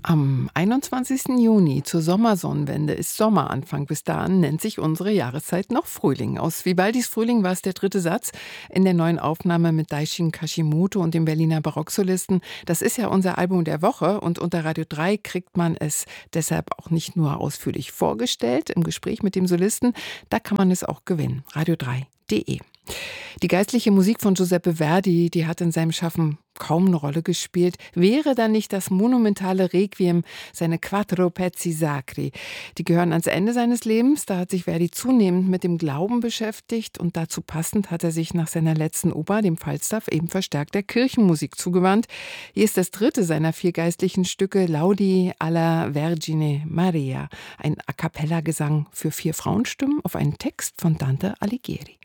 Am 21. Juni zur Sommersonnenwende ist Sommeranfang. Bis dahin nennt sich unsere Jahreszeit noch Frühling. Aus Vivaldis Frühling war es der dritte Satz in der neuen Aufnahme mit Daishin Kashimoto und dem Berliner Barocksolisten. Das ist ja unser Album der Woche und unter Radio 3 kriegt man es deshalb auch nicht nur ausführlich vorgestellt im Gespräch mit dem Solisten, da kann man es auch gewinnen. radio3.de. Die geistliche Musik von Giuseppe Verdi, die hat in seinem Schaffen kaum eine Rolle gespielt. Wäre dann nicht das monumentale Requiem, seine Quattro Pezzi Sacri. Die gehören ans Ende seines Lebens. Da hat sich Verdi zunehmend mit dem Glauben beschäftigt und dazu passend hat er sich nach seiner letzten Oper, dem Falstaff, eben verstärkt der Kirchenmusik zugewandt. Hier ist das dritte seiner 4 geistlichen Stücke, Laudi alla Vergine Maria, ein A-cappella-Gesang für 4 Frauenstimmen auf einen Text von Dante Alighieri.